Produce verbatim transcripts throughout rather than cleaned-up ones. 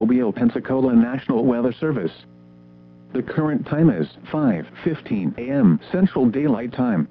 Mobile Pensacola National Weather Service. The current time is five fifteen a m Central Daylight Time.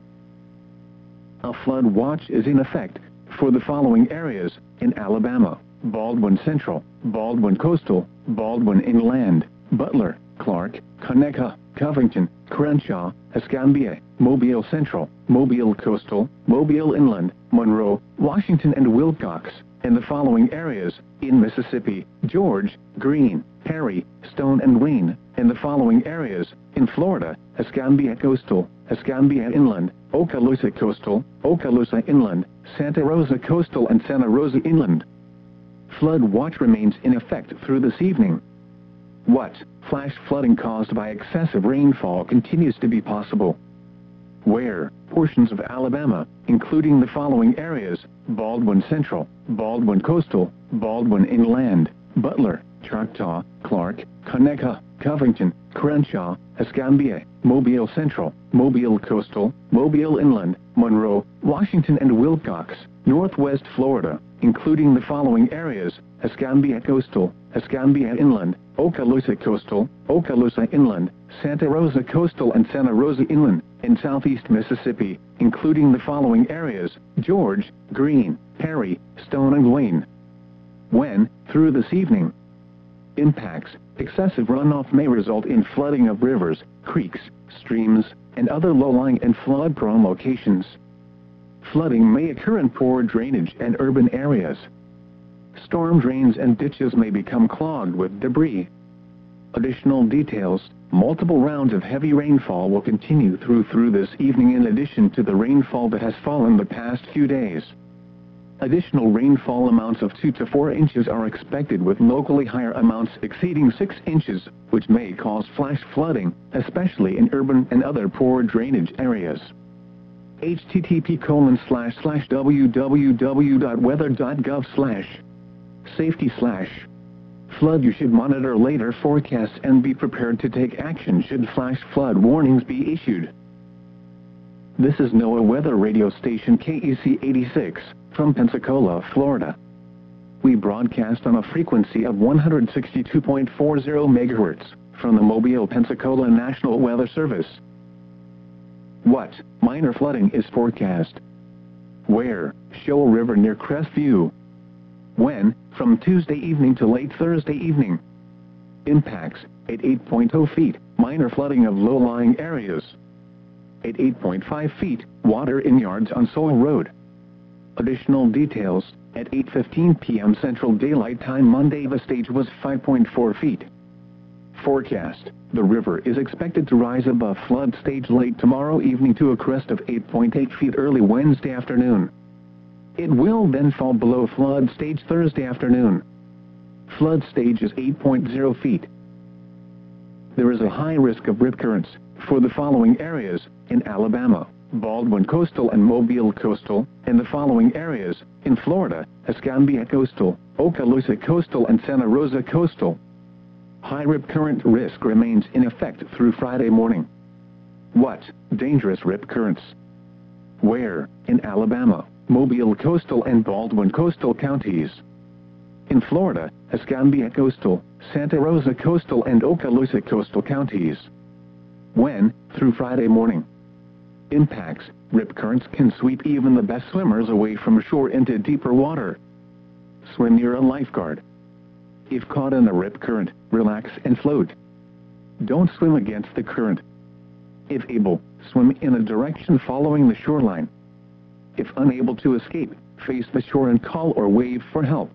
A flood watch is in effect for the following areas in Alabama: Baldwin Central, Baldwin Coastal, Baldwin Inland, Butler, Clark, Conecuh, Covington, Crenshaw, Escambia, Mobile Central, Mobile Coastal, Mobile Inland, Monroe, Washington and Wilcox, and the following areas in Mississippi: George, Greene, Perry, Stone and Wayne, and the following areas in Florida: Escambia Coastal, Escambia Inland, Okaloosa Coastal, Okaloosa Inland, Santa Rosa Coastal and Santa Rosa Inland. Flood watch remains in effect through this evening. What? Flash flooding caused by excessive rainfall continues to be possible. Where? Portions of Alabama, including the following areas: Baldwin Central, Baldwin Coastal, Baldwin Inland, Butler, Choctaw, Clark, Conecuh, Covington, Crenshaw, Escambia, Mobile Central, Mobile Coastal, Mobile Inland, Monroe, Washington and Wilcox, Northwest Florida, including the following areas: Escambia Coastal, Escambia Inland, Okaloosa Coastal, Okaloosa Inland, Santa Rosa Coastal and Santa Rosa Inland, and Southeast Mississippi, including the following areas: George, Greene, Perry, Stone and Wayne. When? Through this evening. Impacts: excessive runoff may result in flooding of rivers, creeks, streams, and other low-lying and flood-prone locations. Flooding may occur in poor drainage and urban areas. Storm drains and ditches may become clogged with debris. Additional details: multiple rounds of heavy rainfall will continue through through this evening in addition to the rainfall that has fallen the past few days. Additional rainfall amounts of two to four inches are expected, with locally higher amounts exceeding six inches, which may cause flash flooding, especially in urban and other poor drainage areas. H T T P colon slash slash w w w dot weather dot gov slash safety slash flood. You should monitor later forecasts and be prepared to take action should flash flood warnings be issued. This is NOAA Weather Radio Station K E C eighty-six, from Pensacola, Florida. We broadcast on a frequency of one hundred sixty-two point four zero megahertz, from the Mobile, Pensacola National Weather Service. What? Minor flooding is forecast. Where? Shoal River near Crestview. When? From Tuesday evening to late Thursday evening. Impacts: at eight point zero feet, minor flooding of low-lying areas. At eight point five feet, water in yards on Sowell Road. Additional details: at eight fifteen p m Central Daylight Time Monday, the stage was five point four feet. Forecast: the river is expected to rise above flood stage late tomorrow evening to a crest of eight point eight feet early Wednesday afternoon. It will then fall below flood stage Thursday afternoon. Flood stage is eight point zero feet. There is a high risk of rip currents for the following areas in Alabama: Baldwin Coastal and Mobile Coastal, and the following areas in Florida: Escambia Coastal, Okaloosa Coastal and Santa Rosa Coastal. High rip current risk remains in effect through Friday morning. What? Dangerous rip currents. Where? In Alabama, Mobile Coastal and Baldwin Coastal counties. In Florida, Escambia Coastal, Santa Rosa Coastal and Okaloosa Coastal counties. When? Through Friday morning. Impacts: rip currents can sweep even the best swimmers away from shore into deeper water. Swim near a lifeguard. If caught in a rip current, relax and float. Don't swim against the current. If able, swim in a direction following the shoreline. If unable to escape, face the shore and call or wave for help.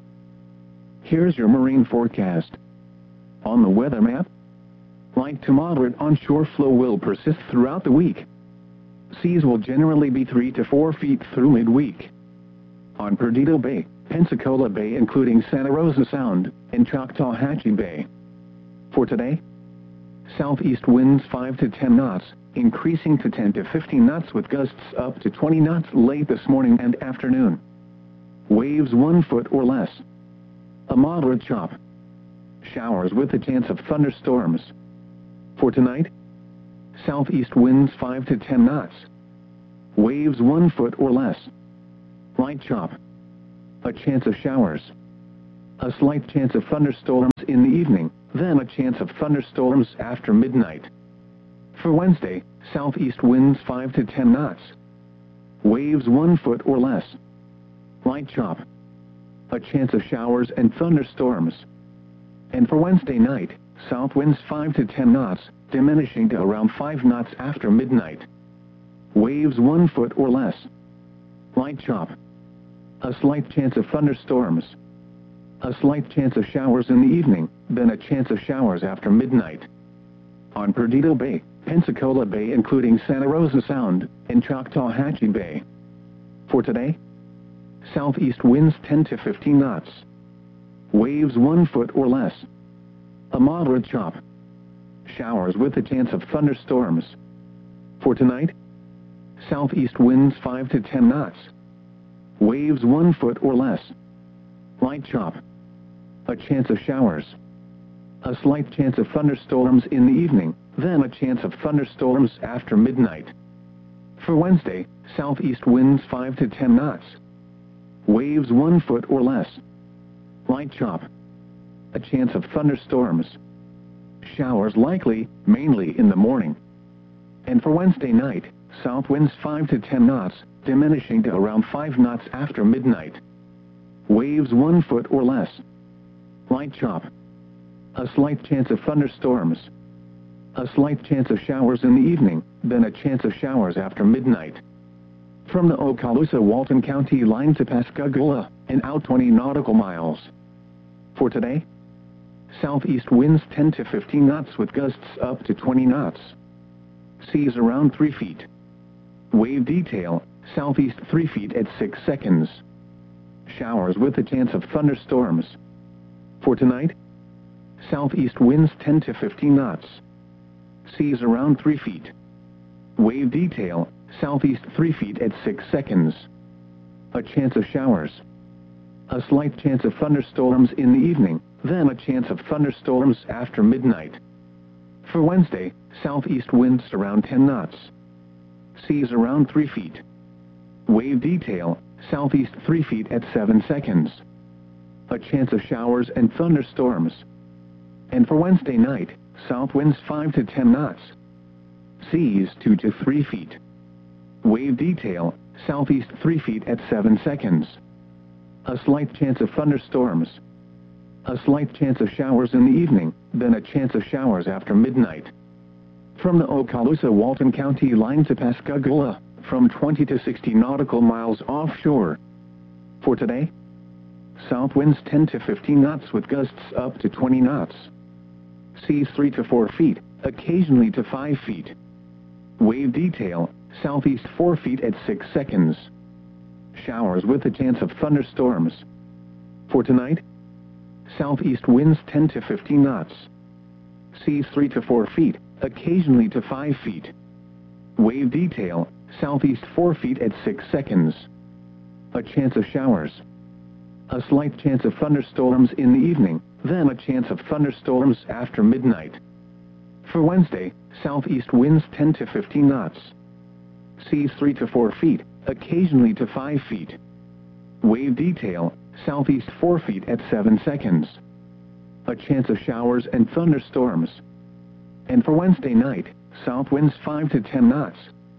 Here's your marine forecast. On the weather map, light to moderate onshore flow will persist throughout the week. Seas will generally be three to four feet through midweek. On Perdido Bay, Pensacola Bay including Santa Rosa Sound, and Choctawhatchee Bay. For today, southeast winds five to ten knots, increasing to ten to fifteen knots with gusts up to twenty knots late this morning and afternoon. Waves one foot or less. A moderate chop. Showers with a chance of thunderstorms. For tonight, southeast winds five to ten knots. Waves one foot or less. Light chop. A chance of showers. A slight chance of thunderstorms in the evening, then a chance of thunderstorms after midnight. For Wednesday, southeast winds five to ten knots. Waves one foot or less. Light chop. A chance of showers and thunderstorms. And for Wednesday night, south winds five to ten knots, diminishing to around five knots after midnight. Waves one foot or less. Light chop. A slight chance of thunderstorms. A slight chance of showers in the evening, then a chance of showers after midnight. On Perdido Bay, Pensacola Bay including Santa Rosa Sound, and Choctawhatchee Bay. For today, southeast winds ten to fifteen knots. Waves one foot or less. A moderate chop. Showers with a chance of thunderstorms. For tonight, southeast winds five to ten knots. Waves one foot or less. Light chop. A chance of showers. A slight chance of thunderstorms in the evening, then a chance of thunderstorms after midnight. For Wednesday, southeast winds five to ten knots. Waves one foot or less. Light chop. A chance of thunderstorms. Showers likely, mainly in the morning. And for Wednesday night, south winds five to ten knots, diminishing to around five knots after midnight. Waves one foot or less. Light chop. A slight chance of thunderstorms. A slight chance of showers in the evening, then a chance of showers after midnight. From the Okaloosa-Walton County line to Pascagoula, and out twenty nautical miles. For today, southeast winds ten to fifteen knots with gusts up to twenty knots. Seas around three feet. Wave detail, southeast three feet at six seconds. Showers with a chance of thunderstorms. For tonight, southeast winds ten to fifteen knots. Seas around three feet. Wave detail, southeast three feet at six seconds. A chance of showers. A slight chance of thunderstorms in the evening, then a chance of thunderstorms after midnight. For Wednesday, southeast winds around ten knots. Seas around three feet. Wave detail, southeast three feet at seven seconds. A chance of showers and thunderstorms. And for Wednesday night, south winds five to ten knots. Seas two to three feet. Wave detail, southeast three feet at seven seconds. A slight chance of thunderstorms. A slight chance of showers in the evening, then a chance of showers after midnight. From the Okaloosa-Walton County line to Pascagoula, from twenty to sixty nautical miles offshore. For today, south winds ten to fifteen knots with gusts up to twenty knots. Seas three to four feet, occasionally to five feet. Wave detail, southeast four feet at six seconds. Showers with a chance of thunderstorms. For tonight, southeast winds ten to fifteen knots. Seas three to four feet, occasionally to five feet. Wave detail, southeast four feet at six seconds. A chance of showers. A slight chance of thunderstorms in the evening, then a chance of thunderstorms after midnight. For Wednesday, southeast winds ten to fifteen knots. Seas three to four feet, occasionally to five feet. Wave detail, southeast four feet at seven seconds. A chance of showers and thunderstorms. And for Wednesday night, south winds five to ten knots.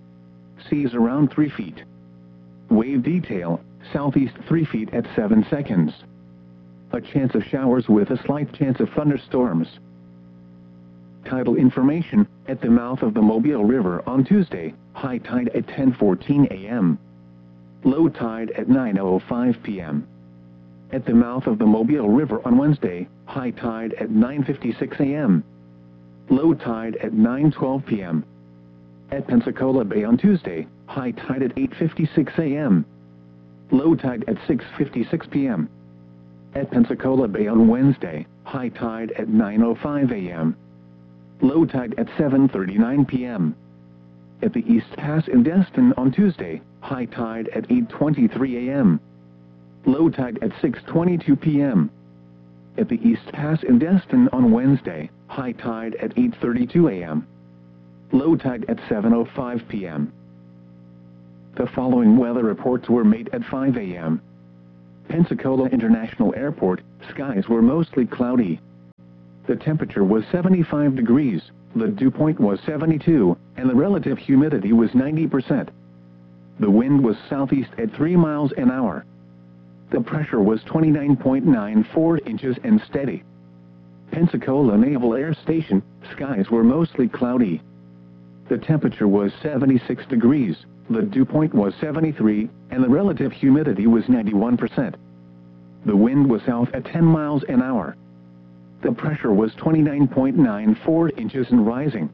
Seas around three feet. Wave detail, southeast three feet at seven seconds. A chance of showers with a slight chance of thunderstorms. Tidal information, at the mouth of the Mobile River on Tuesday, high tide at ten fourteen a m Low tide at nine oh five p m At the mouth of the Mobile River on Wednesday, high tide at nine fifty-six a m Low tide at nine twelve p m At Pensacola Bay on Tuesday, high tide at eight fifty-six a m Low tide at six fifty-six p m At Pensacola Bay on Wednesday, high tide at nine oh five a m Low tide at seven thirty-nine p m At the East Pass in Destin on Tuesday, high tide at eight twenty-three a m Low tide at six twenty-two p m At the East Pass in Destin on Wednesday, high tide at eight thirty-two a m Low tide at seven oh five p m The following weather reports were made at five a m Pensacola International Airport, skies were mostly cloudy. The temperature was seventy-five degrees, the dew point was seventy-two, and the relative humidity was ninety percent. The wind was southeast at three miles an hour. The pressure was twenty-nine point nine four inches and steady. Pensacola Naval Air Station, skies were mostly cloudy. The temperature was seventy-six degrees, the dew point was seventy-three, and the relative humidity was ninety-one percent. The wind was south at ten miles an hour. The pressure was twenty-nine point nine four inches and rising.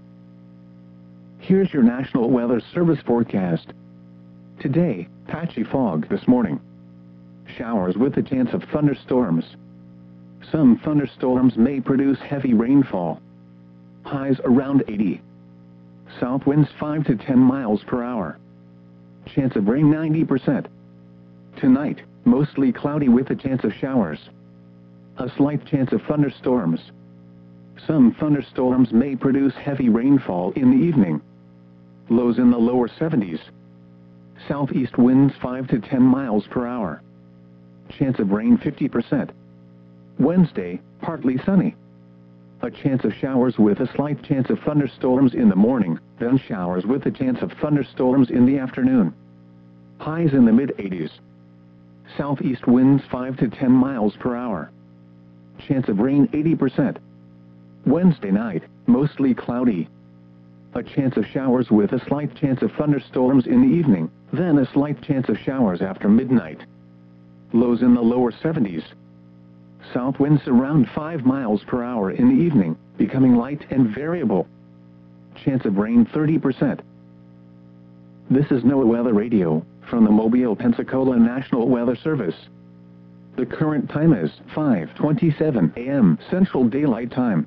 Here's your National Weather Service forecast. Today, patchy fog this morning. Showers with a chance of thunderstorms. Some thunderstorms may produce heavy rainfall. Highs around eighty. South winds five to ten miles per hour. Chance of rain ninety percent. Tonight, mostly cloudy with a chance of showers. A slight chance of thunderstorms. Some thunderstorms may produce heavy rainfall in the evening. Lows in the lower seventies. Southeast winds five to ten miles per hour. Chance of rain fifty percent. Wednesday, partly sunny. A chance of showers with a slight chance of thunderstorms in the morning, then showers with a chance of thunderstorms in the afternoon. Highs in the mid eighties. Southeast winds five to ten miles per hour. Chance of rain eighty percent. Wednesday night, mostly cloudy. A chance of showers with a slight chance of thunderstorms in the evening, then a slight chance of showers after midnight. Lows in the lower seventies. South winds around five miles per hour in the evening, becoming light and variable. Chance of rain thirty percent. This is NOAA Weather Radio, from the Mobile, Pensacola National Weather Service. The current time is five twenty-seven a m Central Daylight Time.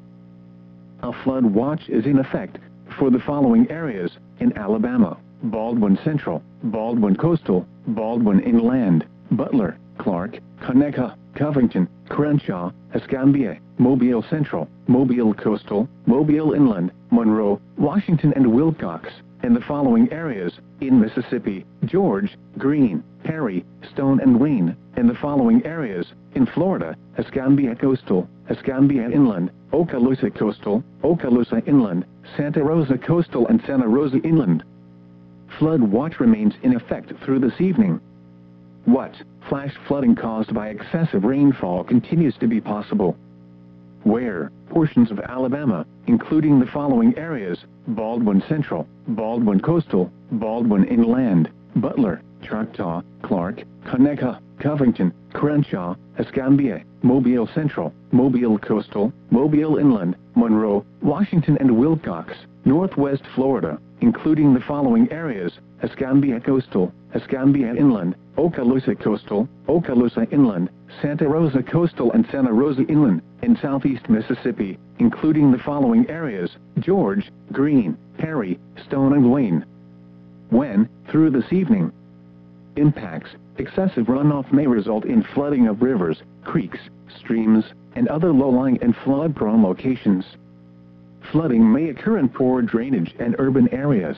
A flood watch is in effect for the following areas in Alabama: Baldwin Central, Baldwin Coastal, Baldwin Inland, Butler, Clark, Conecuh, Covington, Crenshaw, Escambia, Mobile Central, Mobile Coastal, Mobile Inland, Monroe, Washington and Wilcox, and the following areas in Mississippi: George, Greene, Perry, Stone and Wayne, and the following areas in Florida: Escambia Coastal, Escambia Inland, Okaloosa Coastal, Okaloosa Inland, Santa Rosa Coastal and Santa Rosa Inland. Flood watch remains in effect through this evening. What? Flash flooding caused by excessive rainfall continues to be possible. Where? Portions of Alabama, including the following areas: Baldwin Central, Baldwin Coastal, Baldwin Inland, Butler, Choctaw, Clark, Conecuh, Covington, Crenshaw, Escambia, Mobile Central, Mobile Coastal, Mobile Inland, Monroe, Washington and Wilcox, Northwest Florida, including the following areas: Escambia Coastal, Escambia Inland, Okaloosa Coastal, Okaloosa Inland, Santa Rosa Coastal and Santa Rosa Inland, and Southeast Mississippi, including the following areas: George, Greene, Perry, Stone and Wayne. When? Through this evening. Impacts: excessive runoff may result in flooding of rivers, creeks, streams, and other low-lying and flood-prone locations. Flooding may occur in poor drainage and urban areas.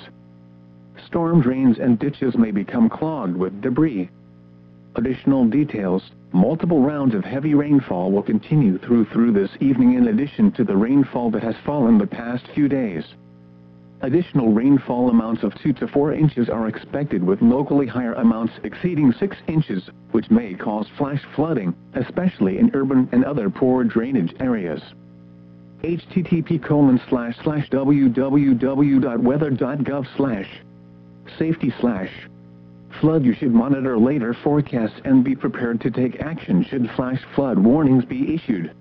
Storm drains and ditches may become clogged with debris. Additional details: multiple rounds of heavy rainfall will continue through through this evening in addition to the rainfall that has fallen the past few days. Additional rainfall amounts of two to four inches are expected, with locally higher amounts exceeding six inches, which may cause flash flooding, especially in urban and other poor drainage areas. H T T P colon slash slash w w w dot weather dot gov slash safety slash flood. You should monitor later forecasts and be prepared to take action should flash flood warnings be issued.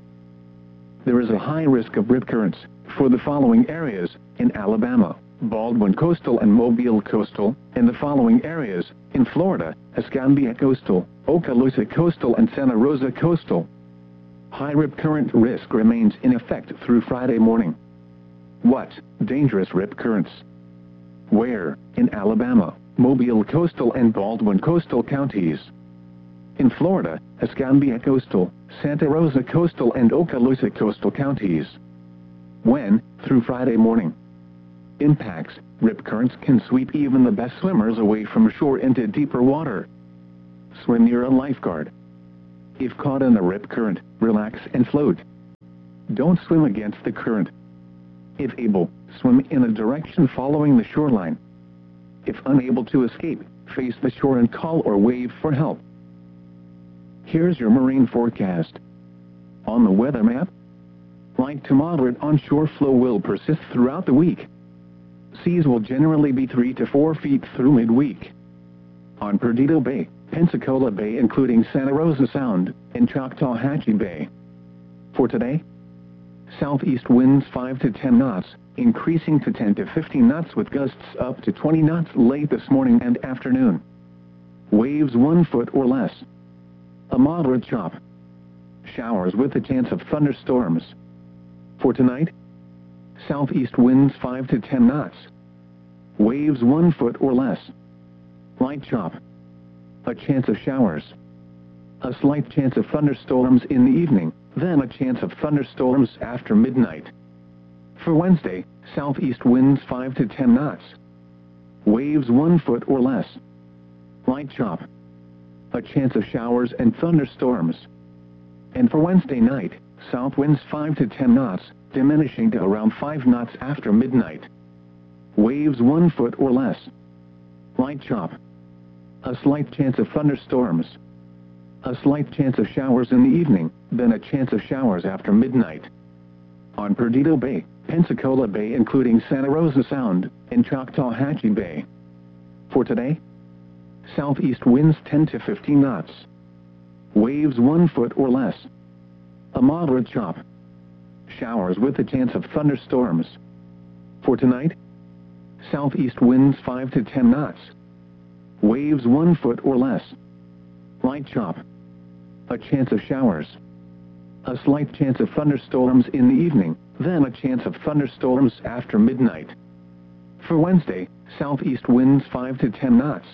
There is a high risk of rip currents for the following areas in Alabama: Baldwin Coastal and Mobile Coastal, and the following areas in Florida: Escambia Coastal, Okaloosa Coastal and Santa Rosa Coastal. High rip current risk remains in effect through Friday morning. What? Dangerous rip currents. Where? In Alabama, Mobile Coastal and Baldwin Coastal counties. In Florida: Escambia Coastal, Santa Rosa Coastal and Okaloosa Coastal counties. When? Through Friday morning. Impacts: rip currents can sweep even the best swimmers away from shore into deeper water. Swim near a lifeguard. If caught in a rip current, relax and float. don't swim against the current. If able, swim in a direction following the shoreline. If unable to escape, face the shore and call or wave for help. Here's your marine forecast. On the weather map, light to moderate onshore flow will persist throughout the week. Seas will generally be three to four feet through midweek. On Perdido Bay, Pensacola Bay including Santa Rosa Sound, and Choctawhatchee Bay. For today, southeast winds five to ten knots, increasing to ten to fifteen knots with gusts up to twenty knots late this morning and afternoon. Waves one foot or less. A moderate chop. Showers with a chance of thunderstorms. For tonight, southeast winds five to ten knots. Waves one foot or less. Light chop. A chance of showers. A slight chance of thunderstorms in the evening, then a chance of thunderstorms after midnight. For Wednesday, southeast winds five to ten knots. Waves one foot or less. Light chop. A chance of showers and thunderstorms. And for Wednesday night, south winds five to ten knots, diminishing to around five knots after midnight. Waves one foot or less. Light chop. A slight chance of thunderstorms. A slight chance of showers in the evening, then a chance of showers after midnight. On Perdido Bay, Pensacola Bay including Santa Rosa Sound, and Choctawhatchee Bay. For today, southeast winds ten to fifteen knots. Waves one foot or less. A moderate chop. Showers with a chance of thunderstorms. For tonight, southeast winds five to ten knots. Waves one foot or less. Light chop. A chance of showers. A slight chance of thunderstorms in the evening, then a chance of thunderstorms after midnight. For Wednesday, southeast winds five to ten knots.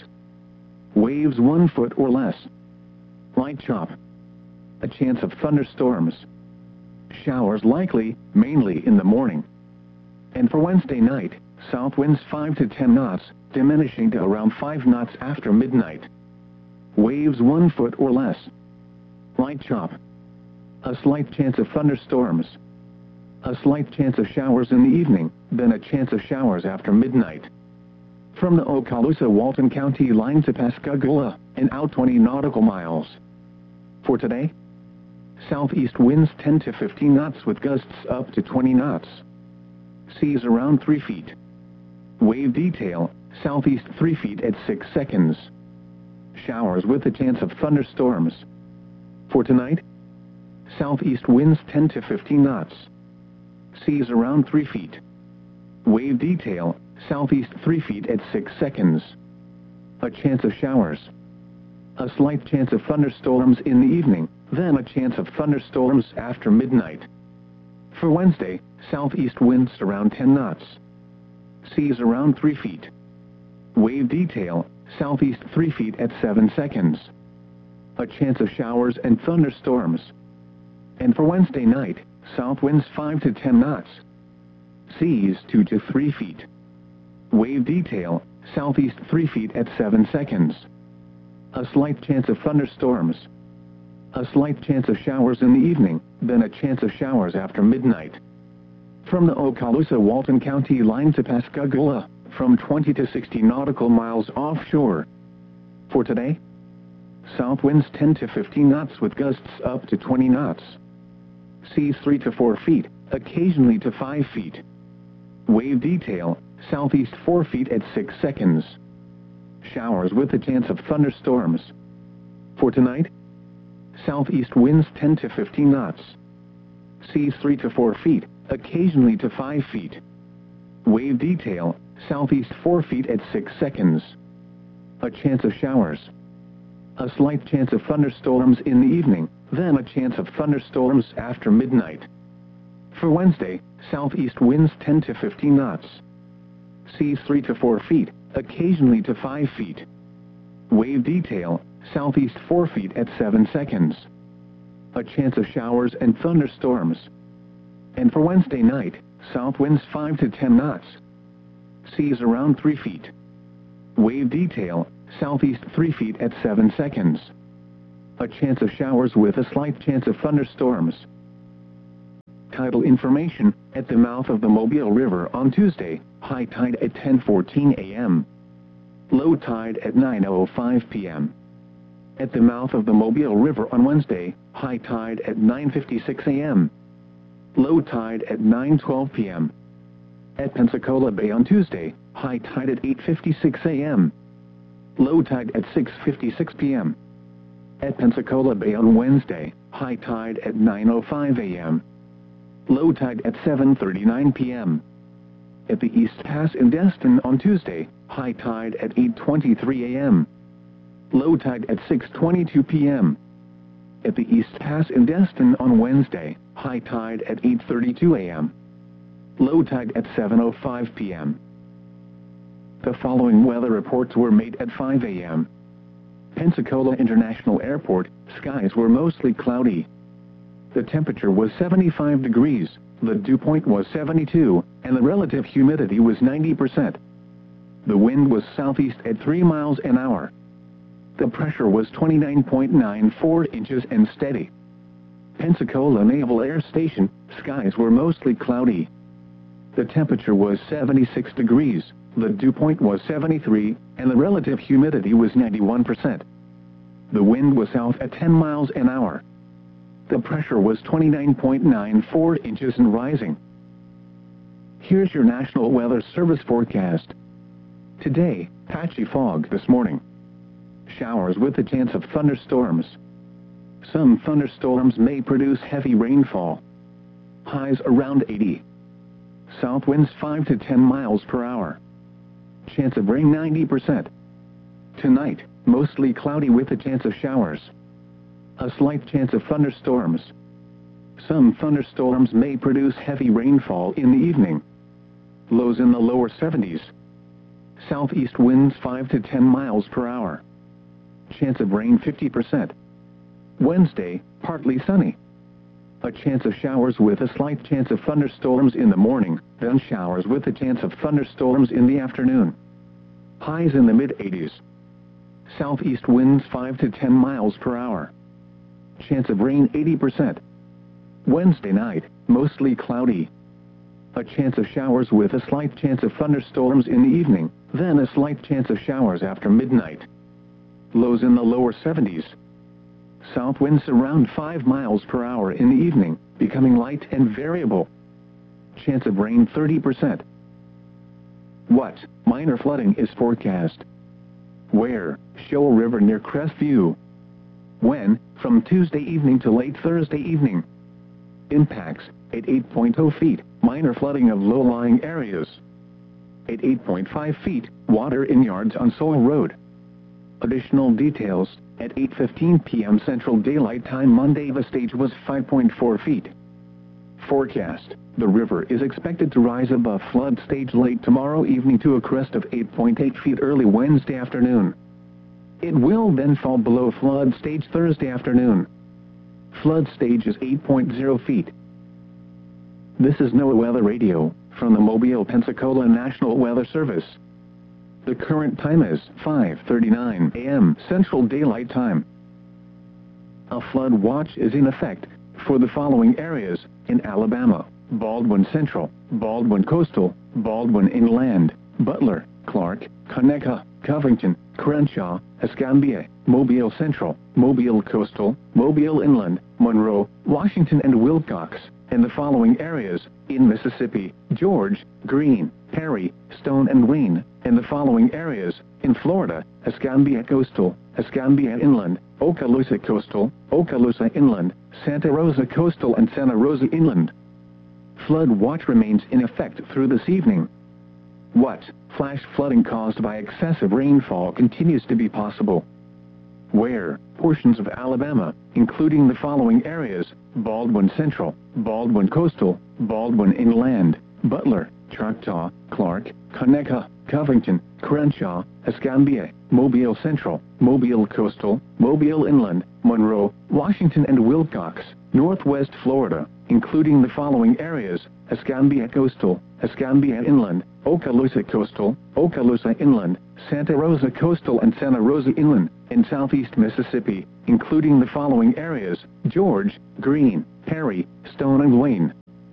Waves one foot or less. Light chop. A chance of thunderstorms. Showers likely, mainly in the morning. And for Wednesday night, south winds five to ten knots, diminishing to around five knots after midnight. Waves one foot or less. Light chop. A slight chance of thunderstorms. A slight chance of showers in the evening, then a chance of showers after midnight. From the Okaloosa-Walton County line to Pascagoula, and out twenty nautical miles. For today, southeast winds ten to fifteen knots with gusts up to twenty knots. Seas around three feet. Wave detail, southeast three feet at six seconds. Showers with a chance of thunderstorms. For tonight, southeast winds ten to fifteen knots. Seas around three feet. Wave detail, southeast three feet at six seconds. A chance of showers. A slight chance of thunderstorms in the evening, then a chance of thunderstorms after midnight. For Wednesday, southeast winds around ten knots. Seas around three feet. Wave detail, southeast three feet at seven seconds. A chance of showers and thunderstorms. And for Wednesday night, south winds five to ten knots. Seas two to three feet. Wave detail, southeast three feet at seven seconds. A slight chance of thunderstorms. A slight chance of showers in the evening, then a chance of showers after midnight. From the Okaloosa-Walton County line to Pascagoula, from twenty to sixty nautical miles offshore. For today, south winds ten to fifteen knots with gusts up to twenty knots. Seas three to four feet, occasionally to five feet. Wave detail, southeast four feet at six seconds. Showers with a chance of thunderstorms. For tonight, southeast winds ten to fifteen knots. Seas three to four feet, occasionally to five feet. Wave detail, southeast four feet at six seconds. A chance of showers. A slight chance of thunderstorms in the evening, then a chance of thunderstorms after midnight. For Wednesday, southeast winds ten to fifteen knots. Seas three to four feet, occasionally to five feet. Wave detail, southeast four feet at seven seconds. A chance of showers and thunderstorms. And for Wednesday night, south winds five to ten knots. Seas around three feet. Wave detail, southeast three feet at seven seconds. A chance of showers with a slight chance of thunderstorms. Tidal information, at the mouth of the Mobile River on Tuesday, high tide at ten fourteen a m Low tide at nine oh five p m At the mouth of the Mobile River on Wednesday, high tide at nine fifty-six a m Low tide at nine twelve p m At Pensacola Bay on Tuesday, high tide at eight fifty-six a m Low tide at six fifty-six p m At Pensacola Bay on Wednesday, high tide at nine oh five a m Low tide at seven thirty-nine p m At the East Pass in Destin on Tuesday, high tide at eight twenty-three a m Low tide at six twenty-two p m At the East Pass in Destin on Wednesday, high tide at eight thirty-two a m Low tide at seven oh five p m The following weather reports were made at five a m Pensacola International Airport, skies were mostly cloudy. The temperature was seventy-five degrees, the dew point was seventy-two, and the relative humidity was ninety percent. The wind was southeast at three miles an hour. The pressure was twenty-nine point nine four inches and steady. Pensacola Naval Air Station, skies were mostly cloudy. The temperature was seventy-six degrees, the dew point was seventy-three, and the relative humidity was ninety-one percent. The wind was south at ten miles an hour. The pressure was twenty-nine point nine four inches and rising. Here's your National Weather Service forecast. Today, patchy fog this morning. Showers with a chance of thunderstorms. Some thunderstorms may produce heavy rainfall. Highs around eighty. South winds five to ten miles per hour. Chance of rain ninety percent. Tonight, mostly cloudy with a chance of showers. A slight chance of thunderstorms. Some thunderstorms may produce heavy rainfall in the evening. Lows in the lower seventies. Southeast winds five to ten miles per hour. Chance of rain fifty percent. Wednesday, partly sunny. A chance of showers with a slight chance of thunderstorms in the morning, then showers with a chance of thunderstorms in the afternoon. Highs in the mid eighties. Southeast winds five to ten miles per hour. Chance of rain eighty percent. Wednesday night, mostly cloudy. A chance of showers with a slight chance of thunderstorms in the evening, then a slight chance of showers after midnight. Lows in the lower seventies. South winds around five miles per hour in the evening, becoming light and variable. Chance of rain thirty percent. What? Minor flooding is forecast. Where? Shoal River near Crestview. When? From Tuesday evening to late Thursday evening. Impacts, at eight point oh feet, minor flooding of low-lying areas. At eight point five feet, water in yards on Sowell Road. Additional details, at eight fifteen p m Central Daylight Time Monday the stage was five point four feet. Forecast, the river is expected to rise above flood stage late tomorrow evening to a crest of eight point eight feet early Wednesday afternoon. It will then fall below flood stage Thursday afternoon. Flood stage is eight point oh feet. This is NOAA Weather Radio, from the Mobile, Pensacola National Weather Service. The current time is five thirty-nine a m Central Daylight Time. A flood watch is in effect for the following areas in Alabama: Baldwin Central, Baldwin Coastal, Baldwin Inland, Butler, Clark, Conecuh, Covington, Crenshaw, Escambia, Mobile Central, Mobile Coastal, Mobile Inland, Monroe, Washington and Wilcox, and the following areas in Mississippi: George, Greene, Perry, Stone and Wayne, and the following areas in Florida: Escambia Coastal, Escambia Inland, Okaloosa Coastal, Okaloosa Inland, Santa Rosa Coastal and Santa Rosa Inland. Flood watch remains in effect through this evening. What? Flash flooding caused by excessive rainfall continues to be possible. Where? Portions of Alabama, including the following areas: Baldwin Central, Baldwin Coastal, Baldwin Inland, Butler, Choctaw, Clark, Conecuh, Covington, Crenshaw, Escambia, Mobile Central, Mobile Coastal, Mobile Inland, Monroe, Washington and Wilcox, Northwest Florida, including the following areas: Escambia Coastal, Escambia Inland, Okaloosa Coastal, Okaloosa Inland, Santa Rosa Coastal and Santa Rosa Inland, and Southeast Mississippi, including the following areas: George, Greene, Perry, Stone and Wayne.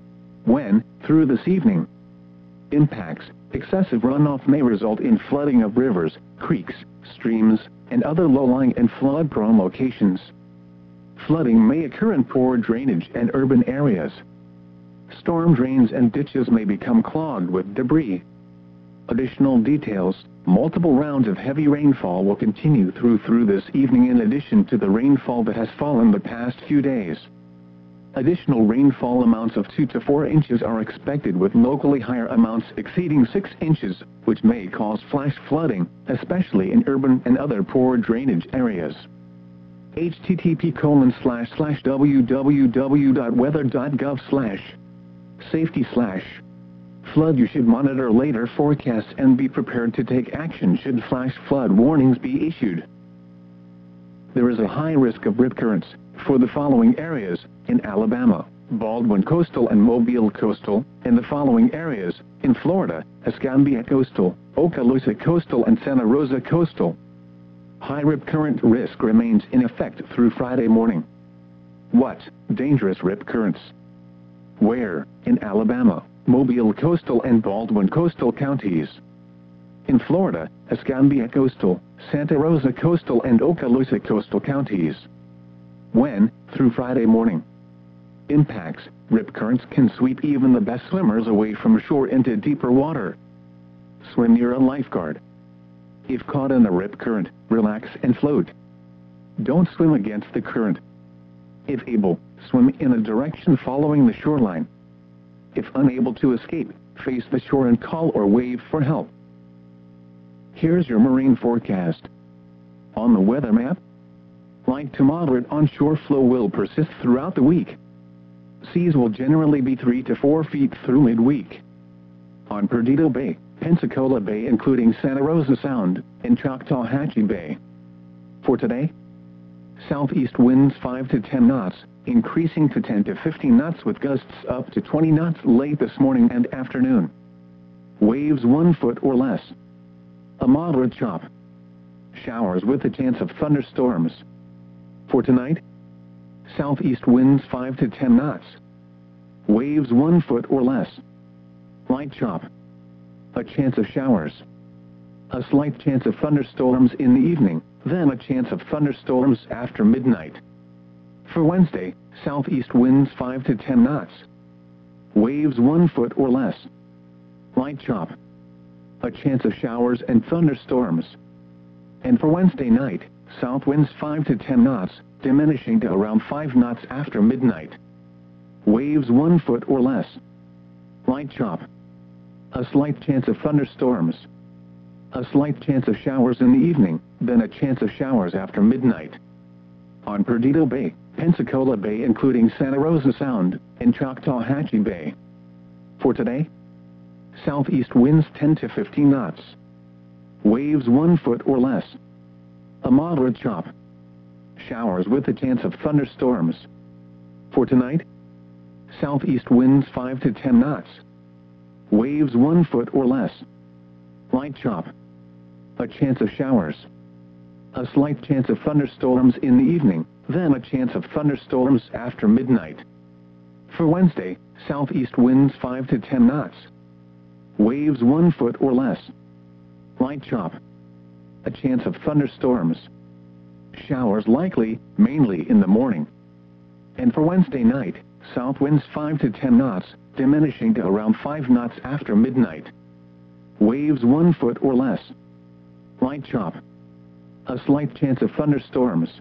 When, through this evening, impacts, excessive runoff may result in flooding of rivers, creeks, streams, and other low-lying and flood-prone locations. Flooding may occur in poor drainage and urban areas. Storm drains and ditches may become clogged with debris. Additional details: multiple rounds of heavy rainfall will continue through through this evening in addition to the rainfall that has fallen the past few days. Additional rainfall amounts of two to four inches are expected, with locally higher amounts exceeding six inches, which may cause flash flooding, especially in urban and other poor drainage areas. H T T P colon slash slash w w w dot weather dot gov slash safety slash flood. You should monitor later forecasts and be prepared to take action should flash flood warnings be issued. There is a high risk of rip currents for the following areas in Alabama: Baldwin Coastal and Mobile Coastal, and the following areas in Florida: Escambia Coastal, Okaloosa Coastal, and Santa Rosa Coastal. High rip current risk remains in effect through Friday morning. What? Dangerous rip currents. Where? In Alabama, Mobile Coastal, and Baldwin Coastal counties. In Florida, Escambia Coastal, Santa Rosa Coastal, and Okaloosa Coastal counties. When? Through Friday morning. Impacts: rip currents can sweep even the best swimmers away from shore into deeper water. Swim near a lifeguard. If caught in a rip current, relax and float. Don't swim against the current. If able, swim in a direction following the shoreline. If unable to escape, face the shore and call or wave for help. Here's your marine forecast. On the weather map, light to moderate onshore flow will persist throughout the week. Seas will generally be three to four feet through midweek. On Perdido Bay, Pensacola Bay including Santa Rosa Sound, and Choctawhatchee Bay. For today, southeast winds five to ten knots, increasing to ten to fifteen knots with gusts up to twenty knots late this morning and afternoon. Waves one foot or less. A moderate chop. Showers with a chance of thunderstorms. For tonight, southeast winds five to ten knots. Waves one foot or less. Light chop. A chance of showers. A slight chance of thunderstorms in the evening, then a chance of thunderstorms after midnight. For Wednesday, southeast winds five to ten knots. Waves one foot or less. Light chop. A chance of showers and thunderstorms. And for Wednesday night, south winds five to ten knots, diminishing to around five knots after midnight. Waves one foot or less. Light chop. A slight chance of thunderstorms. A slight chance of showers in the evening, then a chance of showers after midnight. On Perdido Bay, Pensacola Bay including Santa Rosa Sound, and Choctawhatchee Bay. For today, southeast winds ten to fifteen knots. Waves one foot or less. A moderate chop. Showers with a chance of thunderstorms. For tonight, southeast winds five to ten knots. Waves one foot or less. Light chop. A chance of showers. A slight chance of thunderstorms in the evening, then a chance of thunderstorms after midnight. For Wednesday, southeast winds five to ten knots. Waves one foot or less. Light chop. A chance of thunderstorms. Showers likely, mainly in the morning. And for Wednesday night, south winds five to ten knots, diminishing to around five knots after midnight. Waves one foot or less. Light chop. A slight chance of thunderstorms.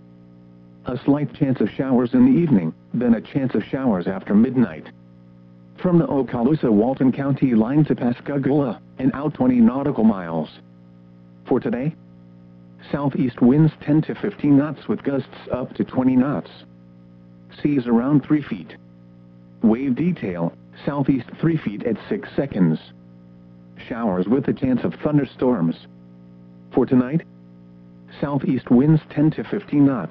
A slight chance of showers in the evening, then a chance of showers after midnight. From the Okaloosa-Walton County line to Pascagoula, and out twenty nautical miles. For today, southeast winds ten to fifteen knots with gusts up to twenty knots. Seas around three feet. Wave detail, southeast three feet at six seconds. Showers with a chance of thunderstorms. For tonight, southeast winds ten to fifteen knots.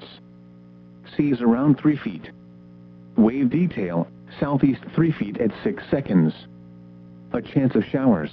Seas around three feet. Wave detail, southeast three feet at six seconds. A chance of showers.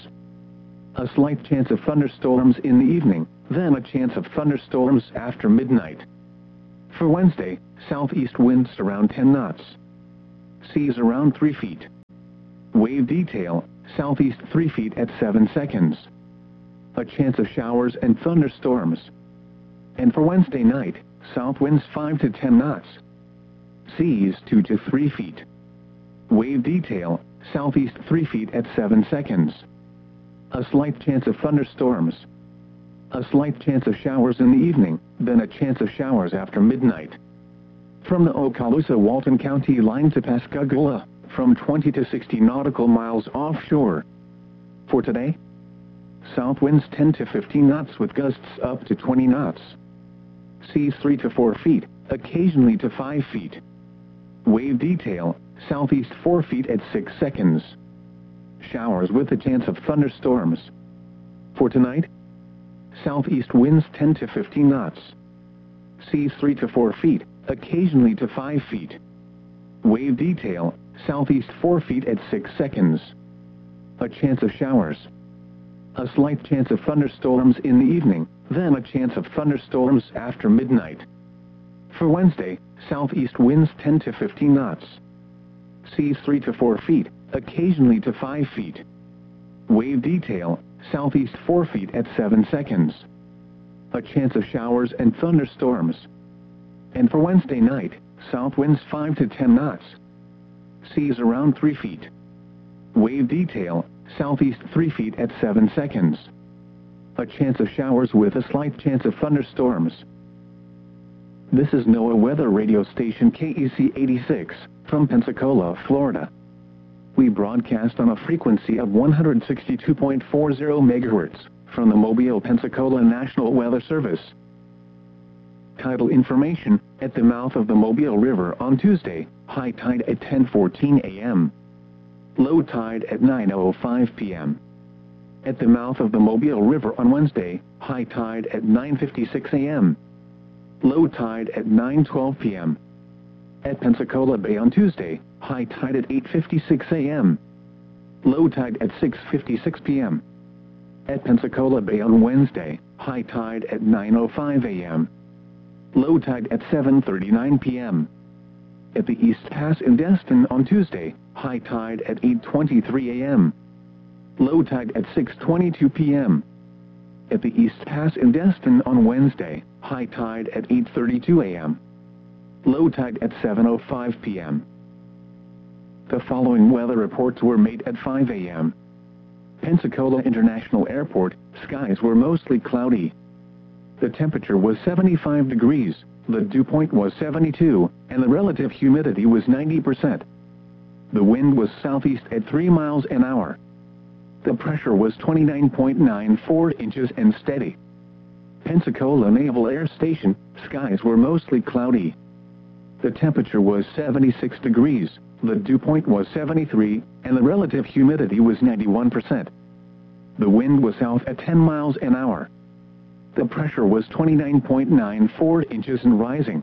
A slight chance of thunderstorms in the evening, then a chance of thunderstorms after midnight. For Wednesday, southeast winds around ten knots. Seas around three feet. Wave detail, southeast three feet at seven seconds. A chance of showers and thunderstorms. And for Wednesday night, south winds five to ten knots. Seas two to three feet. Wave detail, southeast three feet at seven seconds. A slight chance of thunderstorms. A slight chance of showers in the evening, then a chance of showers after midnight. From the Okaloosa-Walton County line to Pascagoula, from twenty to sixty nautical miles offshore. For today, south winds ten to fifteen knots with gusts up to twenty knots. Seas three to four feet, occasionally to five feet. Wave detail, southeast four feet at six seconds. Showers with a chance of thunderstorms. For tonight, southeast winds ten to fifteen knots. Seas three to four feet, occasionally to five feet. Wave detail, southeast four feet at six seconds. A chance of showers. A slight chance of thunderstorms in the evening, then a chance of thunderstorms after midnight. For Wednesday, southeast winds ten to fifteen knots. Seas three to four feet, occasionally to five feet. Wave detail, southeast four feet at seven seconds. A chance of showers and thunderstorms. And for Wednesday night, south winds five to ten knots. Seas around three feet. Wave detail, southeast three feet at seven seconds. A chance of showers with a slight chance of thunderstorms. This is NOAA Weather Radio Station K E C eighty-six, from Pensacola, Florida. We broadcast on a frequency of one hundred sixty-two point four zero megahertz, from the Mobile, Pensacola National Weather Service. Tidal information, at the mouth of the Mobile River on Tuesday, high tide at ten fourteen a m Low tide at nine oh five p m At the mouth of the Mobile River on Wednesday, high tide at nine fifty-six a m Low tide at nine twelve p m At Pensacola Bay on Tuesday, high tide at eight fifty-six a m Low tide at six fifty-six p m At Pensacola Bay on Wednesday, high tide at nine oh five a m Low tide at seven thirty-nine p m At the East Pass in Destin on Tuesday, high tide at eight twenty-three a m Low tide at six twenty-two p m At the East Pass in Destin on Wednesday, high tide at eight thirty-two a m Low tide at seven oh five p m The following weather reports were made at five a m Pensacola International Airport, skies were mostly cloudy. The temperature was seventy-five degrees, the dew point was seventy-two, and the relative humidity was ninety percent. The wind was southeast at three miles an hour. The pressure was twenty-nine point nine four inches and steady. Pensacola Naval Air Station, skies were mostly cloudy. The temperature was seventy-six degrees, the dew point was seventy-three, and the relative humidity was ninety-one percent. The wind was south at ten miles an hour. The pressure was twenty-nine point nine four inches and rising.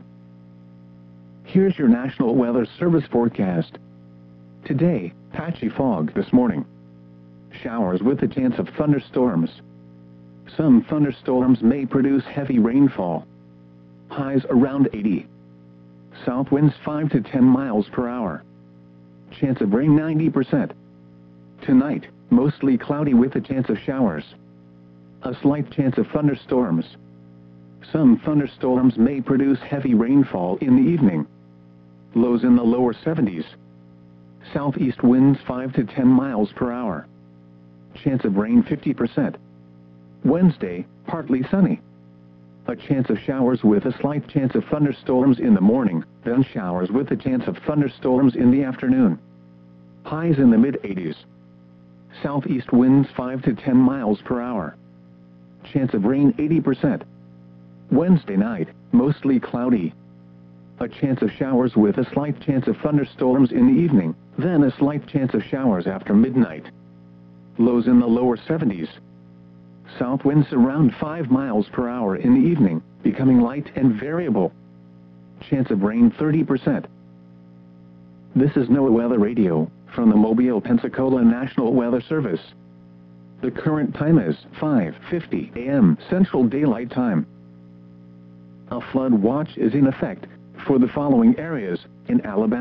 Here's your National Weather Service forecast. Today, patchy fog this morning. Showers with a chance of thunderstorms. Some thunderstorms may produce heavy rainfall. Highs around eighty. South winds five to ten miles per hour. Chance of rain ninety percent. Tonight, mostly cloudy with a chance of showers. A slight chance of thunderstorms. Some thunderstorms may produce heavy rainfall in the evening. Lows in the lower seventies. Southeast winds five to ten miles per hour. Chance of rain fifty percent. Wednesday, partly sunny. A chance of showers with a slight chance of thunderstorms in the morning, then showers with a chance of thunderstorms in the afternoon. Highs in the mid eighties. Southeast winds five to ten miles per hour. Chance of rain eighty percent. Wednesday night, mostly cloudy. A chance of showers with a slight chance of thunderstorms in the evening, then a slight chance of showers after midnight. Lows in the lower seventies. South winds around five miles per hour in the evening, becoming light and variable. Chance of rain thirty percent. This is NOAA Weather Radio, from the Mobile, Pensacola National Weather Service. The current time is five fifty a m Central Daylight Time. A flood watch is in effect for the following areas in Alabama,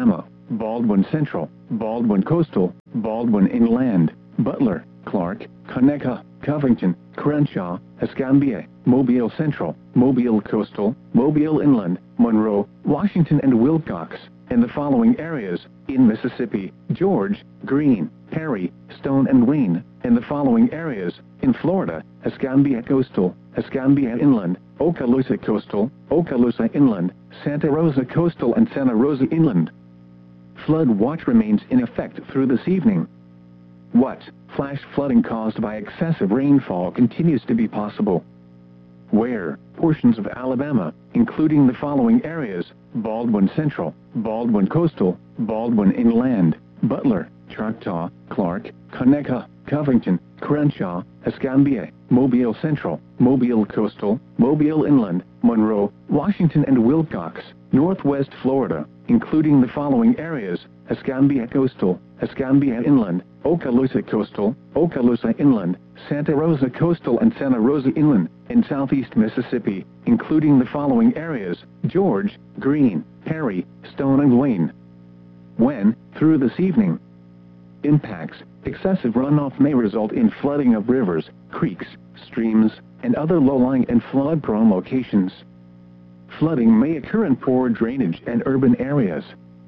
Baldwin Central, Baldwin Coastal, Baldwin Inland, Butler, Clark, Conecuh, Covington, Crenshaw, Escambia, Mobile Central, Mobile Coastal, Mobile Inland, Monroe, Washington and Wilcox, and the following areas, in Mississippi, George, Greene, Perry, Stone and Wayne, and the following areas, in Florida, Escambia Coastal, Escambia Inland, Okaloosa Coastal, Okaloosa Inland, Santa Rosa Coastal and Santa Rosa Inland. Flood watch remains in effect through this evening. What? Flash flooding caused by excessive rainfall continues to be possible. Where? Portions of Alabama, including the following areas, Baldwin Central, Baldwin Coastal, Baldwin Inland, Butler, Choctaw, Clark, Conecuh, Covington, Crenshaw, Escambia, Mobile Central, Mobile Coastal, Mobile Inland, Monroe, Washington and Wilcox, Northwest Florida, including the following areas, Escambia Coastal, Escambia Inland, Okaloosa Coastal, Okaloosa Inland, Santa Rosa Coastal and Santa Rosa Inland, and Southeast Mississippi, including the following areas, George, Greene, Perry, Stone and Wayne. When? Through this evening. Impacts. Excessive runoff may result in flooding of rivers, creeks, streams, and other low-lying and flood-prone locations. Flooding may occur in poor drainage and urban areas.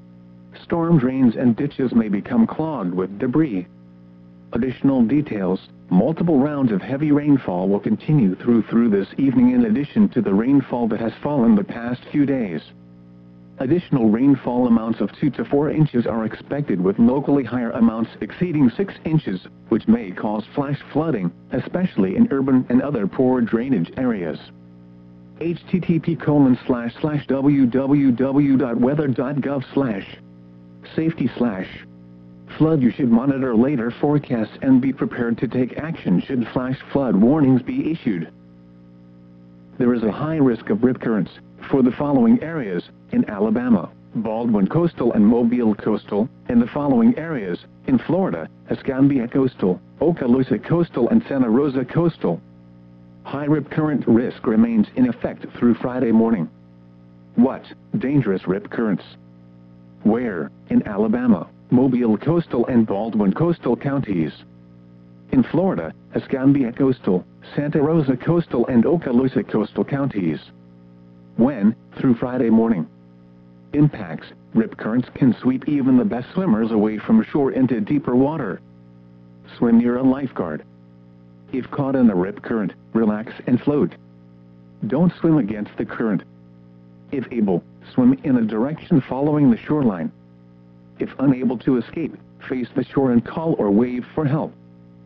Storm drains and ditches may become clogged with debris. Additional details. Multiple rounds of heavy rainfall will continue through through this evening in addition to the rainfall that has fallen the past few days. Additional rainfall amounts of two to four inches are expected, with locally higher amounts exceeding six inches, which may cause flash flooding, especially in urban and other poor drainage areas. H T T P colon slash slash www dot weather dot gov slash safety slash flood. You should monitor later forecasts and be prepared to take action should flash flood warnings be issued. There is a high risk of rip currents for the following areas, in Alabama, Baldwin Coastal and Mobile Coastal, and the following areas, in Florida, Escambia Coastal, Okaloosa Coastal and Santa Rosa Coastal. High rip current risk remains in effect through Friday morning. What? Dangerous rip currents. Where? In Alabama, Mobile Coastal and Baldwin Coastal counties. In Florida, Escambia Coastal, Santa Rosa Coastal and Okaloosa Coastal counties. When? Through Friday morning. Impacts. Rip currents can sweep even the best swimmers away from shore into deeper water. Swim near a lifeguard. If caught in a rip current, relax and float. Don't swim against the current. If able, swim in a direction following the shoreline. If unable to escape, face the shore and call or wave for help.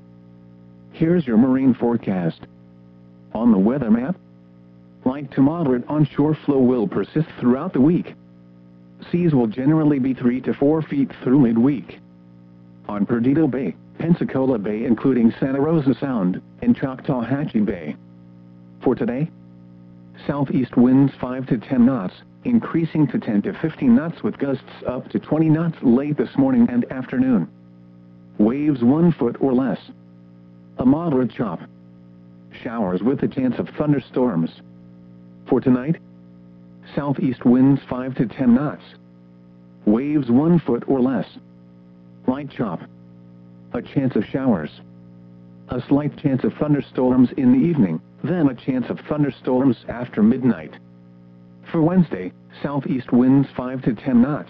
Here's your marine forecast. On the weather map, light to moderate onshore flow will persist throughout the week. Seas will generally be three to four feet through midweek. On Perdido Bay, Pensacola Bay including Santa Rosa Sound, and Choctawhatchee Bay. For today, southeast winds five to ten knots, increasing to ten to fifteen knots with gusts up to twenty knots late this morning and afternoon. Waves one foot or less. A moderate chop. Showers with a chance of thunderstorms. For tonight, southeast winds five to ten knots. Waves one foot or less. Light chop. A chance of showers. A slight chance of thunderstorms in the evening, then a chance of thunderstorms after midnight. For Wednesday, southeast winds five to ten knots.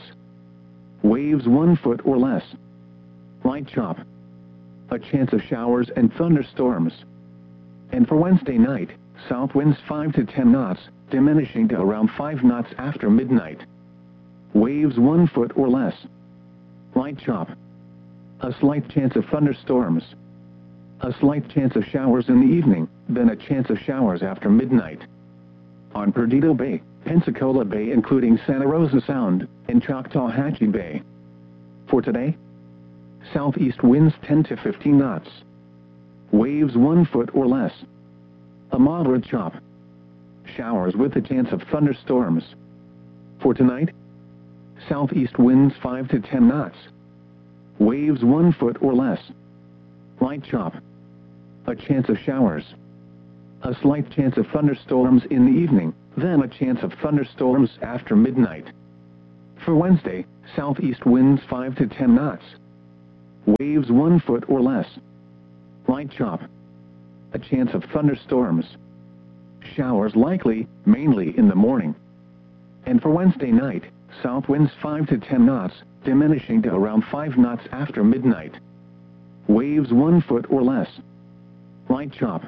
Waves one foot or less. Light chop. A chance of showers and thunderstorms. And for Wednesday night, south winds five to ten knots, diminishing to around five knots after midnight. Waves one foot or less. Light chop. A slight chance of thunderstorms. A slight chance of showers in the evening, then a chance of showers after midnight. On Perdido Bay, Pensacola Bay including Santa Rosa Sound, and Choctawhatchee Bay. For today, southeast winds ten to fifteen knots. Waves one foot or less. A moderate chop. Showers with a chance of thunderstorms. For tonight, southeast winds five to ten knots. Waves one foot or less. Light chop. A chance of showers. A slight chance of thunderstorms in the evening, then a chance of thunderstorms after midnight. For Wednesday, southeast winds five to ten knots. Waves one foot or less. Light chop. A chance of thunderstorms. Showers likely, mainly in the morning. And for Wednesday night, south winds five to ten knots, diminishing to around five knots after midnight. Waves one foot or less. Light chop.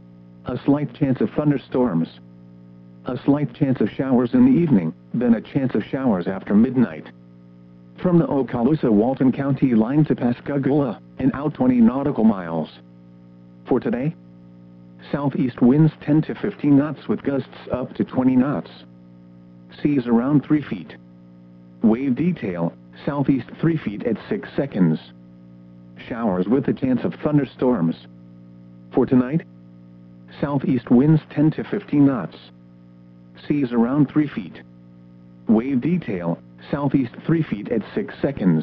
A slight chance of thunderstorms. A slight chance of showers in the evening, then a chance of showers after midnight. From the Okaloosa-Walton County line to Pascagoula, and out twenty nautical miles. For today, southeast winds ten to fifteen knots with gusts up to twenty knots. Seas around three feet. Wave detail, southeast three feet at six seconds. Showers with a chance of thunderstorms. For tonight, southeast winds ten to fifteen knots. Seas around three feet. Wave detail, southeast three feet at six seconds.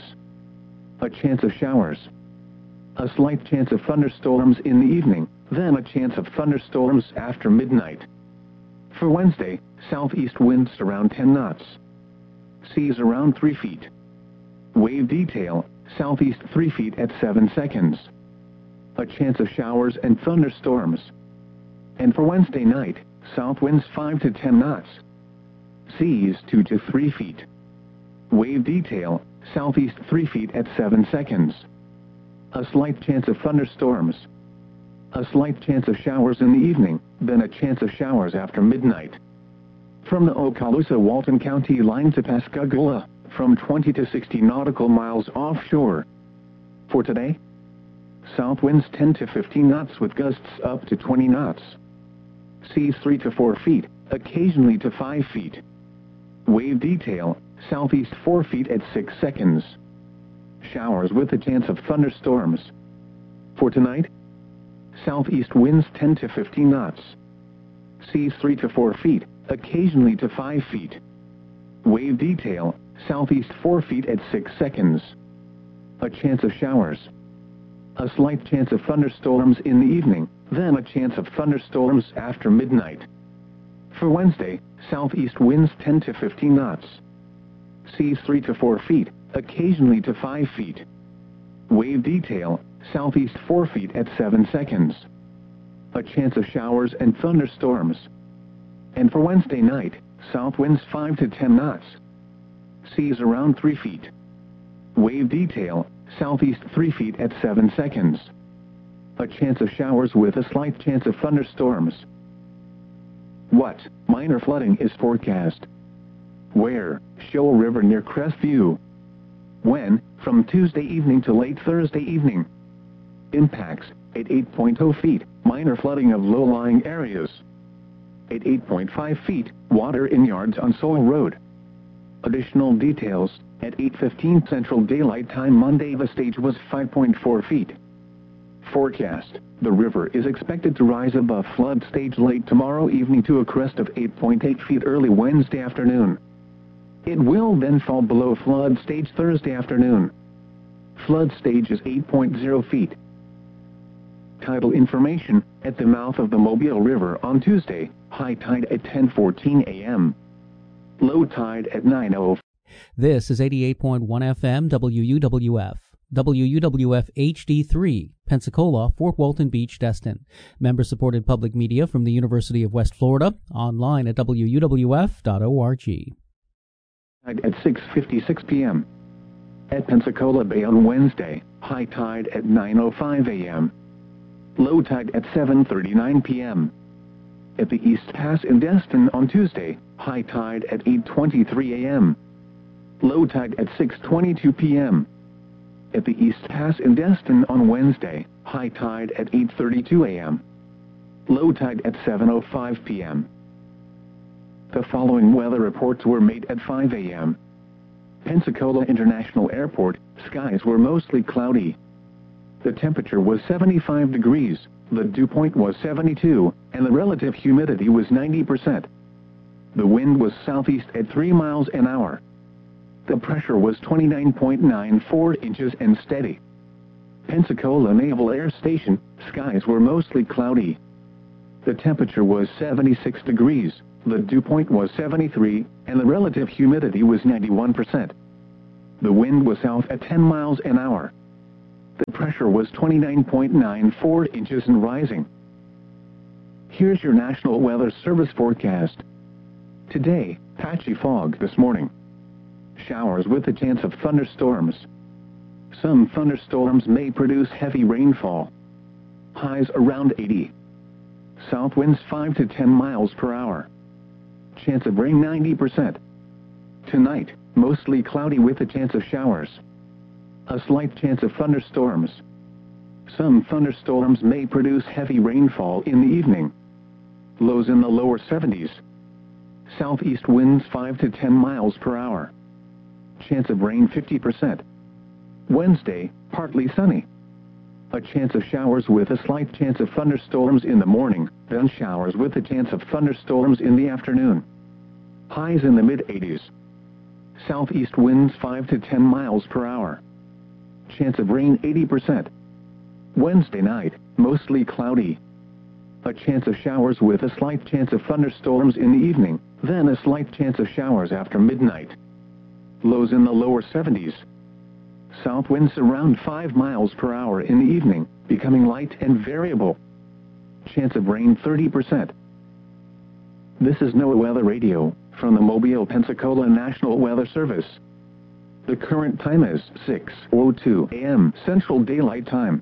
A chance of showers. A slight chance of thunderstorms in the evening, then a chance of thunderstorms after midnight. For Wednesday, southeast winds around ten knots. Seas around three feet. Wave detail, southeast three feet at seven seconds. A chance of showers and thunderstorms. And for Wednesday night, south winds five to ten knots. Seas two to three feet. Wave detail, southeast three feet at seven seconds. A slight chance of thunderstorms. A slight chance of showers in the evening, then a chance of showers after midnight. From the Okaloosa-Walton County line to Pascagoula, from twenty to sixty nautical miles offshore. For today, south winds ten to fifteen knots with gusts up to twenty knots. Seas three to four feet, occasionally to five feet. Wave detail, southeast four feet at six seconds. Showers with a chance of thunderstorms. For tonight, southeast winds ten to fifteen knots. Seas three to four feet, occasionally to five feet. Wave detail, southeast four feet at six seconds. A chance of showers. A slight chance of thunderstorms in the evening, then a chance of thunderstorms after midnight. For Wednesday, southeast winds ten to fifteen knots. Seas three to four feet, occasionally to five feet. Wave detail, southeast four feet at seven seconds. A chance of showers and thunderstorms. And for Wednesday night, south winds five to ten knots. Seas around three feet. Wave detail, southeast three feet at seven seconds. A chance of showers with a slight chance of thunderstorms. What? Minor flooding is forecast. Where? Shoal River near Crestview. When? From Tuesday evening to late Thursday evening. Impacts, at eight point zero feet, minor flooding of low-lying areas. At eight point five feet, water in yards on Sewell Road. Additional details, at eight fifteen Central Daylight Time Monday the stage was five point four feet. Forecast, the river is expected to rise above flood stage late tomorrow evening to a crest of eight point eight feet early Wednesday afternoon. It will then fall below flood stage Thursday afternoon. Flood stage is eight point zero feet. Tidal information, at the mouth of the Mobile River on Tuesday, high tide at ten fourteen a m Low tide at nine oh. This is eighty-eight point one F M W U W F. W U W F H D three, Pensacola, Fort Walton Beach, Destin. Member-supported public media from the University of West Florida, online at W U W F dot org. At six fifty-six p m At Pensacola Bay on Wednesday, high tide at nine oh five a m Low tide at seven thirty-nine p m At the East Pass in Destin on Tuesday, high tide at eight twenty-three a m Low tide at six twenty-two p m At the East Pass in Destin on Wednesday, high tide at eight thirty-two a m Low tide at seven oh five p m The following weather reports were made at five a m Pensacola International Airport, skies were mostly cloudy. The temperature was seventy-five degrees, the dew point was seventy-two, and the relative humidity was ninety percent. The wind was southeast at three miles an hour. The pressure was twenty-nine point nine four inches and steady. Pensacola Naval Air Station, skies were mostly cloudy. the temperature was seventy-six degrees, the dew point was seventy-three, and the relative humidity was ninety-one percent. The wind was south at ten miles an hour. The pressure was twenty-nine point nine four inches and rising. Here's your National Weather Service forecast. Today, patchy fog this morning. Showers with a chance of thunderstorms. Some thunderstorms may produce heavy rainfall. Highs around eighty. South winds five to ten miles per hour. Chance of rain ninety percent. Tonight, mostly cloudy with a chance of showers. A slight chance of thunderstorms. Some thunderstorms may produce heavy rainfall in the evening. Lows in the lower seventies. Southeast winds five to ten miles per hour. Chance of rain fifty percent. Wednesday, partly sunny. A chance of showers with a slight chance of thunderstorms in the morning, then showers with a chance of thunderstorms in the afternoon. Highs in the mid-eighties. Southeast winds five to ten miles per hour. Chance of rain eighty percent. Wednesday night, mostly cloudy. A chance of showers with a slight chance of thunderstorms in the evening, then a slight chance of showers after midnight. Lows in the lower seventies. South winds around five miles per hour in the evening, becoming light and variable. Chance of rain thirty percent. This is NOAA Weather Radio, from the Mobile, Pensacola National Weather Service. The current time is six oh two a m Central Daylight Time.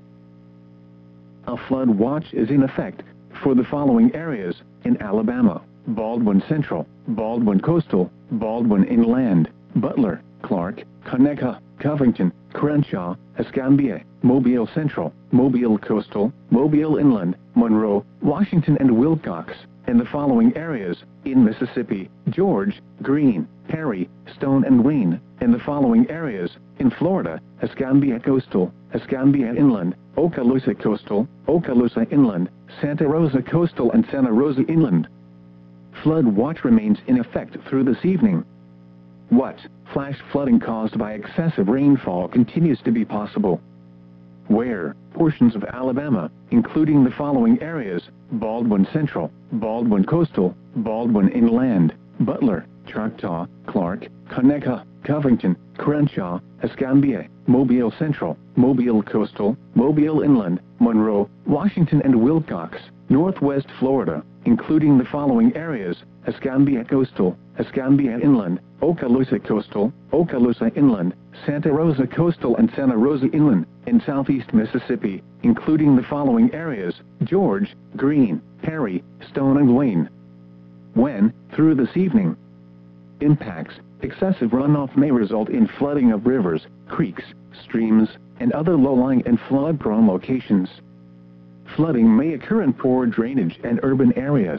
A flood watch is in effect for the following areas in Alabama: Baldwin Central, Baldwin Coastal, Baldwin Inland, Butler, Clark, Conecuh, Covington, Crenshaw, Escambia, Mobile Central, Mobile Coastal, Mobile Inland, Monroe, Washington and Wilcox, and the following areas in Mississippi: George, Greene, Perry, Stone and Wayne, and the following areas in Florida: Escambia Coastal, Escambia Inland, Okaloosa Coastal, Okaloosa Inland, Santa Rosa Coastal and Santa Rosa Inland. Flood watch remains in effect through this evening. What? Flash flooding caused by excessive rainfall continues to be possible. Where? Portions of Alabama, including the following areas: Baldwin Central, Baldwin Coastal, Baldwin Inland, Butler, Choctaw, Clark, Conecuh, Covington, Crenshaw, Escambia, Mobile Central, Mobile Coastal, Mobile Inland, Monroe, Washington and Wilcox, Northwest Florida, including the following areas: Escambia Coastal, Escambia Inland, Okaloosa Coastal, Okaloosa Inland, Santa Rosa Coastal and Santa Rosa Inland, and Southeast Mississippi, including the following areas: George, Greene, Perry, Stone and Wayne. When? Through this evening. Impacts: excessive runoff may result in flooding of rivers, creeks, streams, and other low-lying and flood-prone locations. Flooding may occur in poor drainage and urban areas.